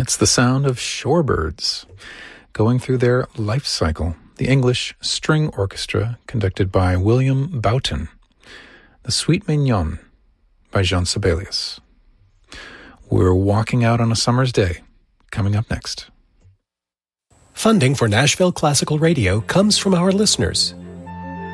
That's the sound of shorebirds going through their life cycle. The English String Orchestra, conducted by William Boughton. The Suite Mignonne by Jean Sibelius. We're walking out on a summer's day, coming up next. Funding for Nashville Classical Radio comes from our listeners,